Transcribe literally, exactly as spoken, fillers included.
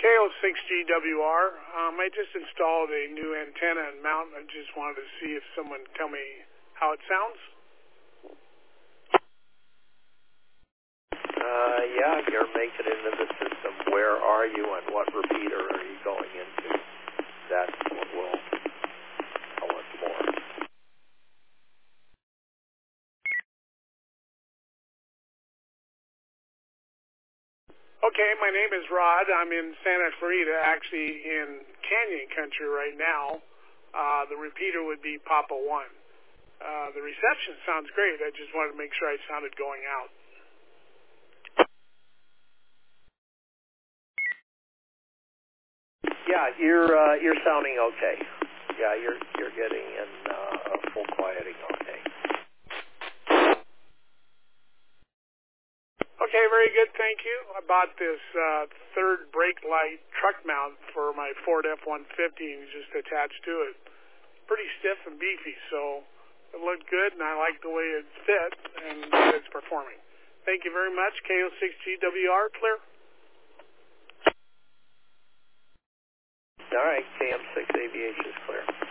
K O six G W R. Um, I just installed a new antenna and mount. I just wanted to see if someone can tell me how it sounds. Uh, yeah, you're making it into the system. Where are you and what repeater are you going into? That's what will tell us more. Okay, my name is Rod. I'm in Santa Clarita, actually in Canyon Country right now. Uh, the repeater would be Papa one. Uh, the reception sounds great. I just wanted to make sure I sounded going out. Yeah, you're uh, you're sounding okay. Yeah, you're you're getting in uh, full quieting okay. Okay, very good, thank you. I bought this uh, third brake light truck mount for my Ford F one fifty and just attached to it. Pretty stiff and beefy, so it looked good, and I like the way it fit and it's performing. Thank you very much. K O six G W R, clear? All right, K M six A B H is clear.